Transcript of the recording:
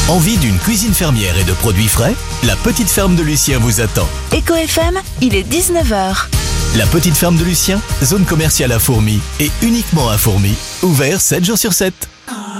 Envie d'une cuisine fermière et de produits frais? La petite ferme de Lucien vous attend. Eco FM, il est 19h. La petite ferme de Lucien, zone commerciale à Fourmies et uniquement à Fourmies, ouvert 7 jours sur 7.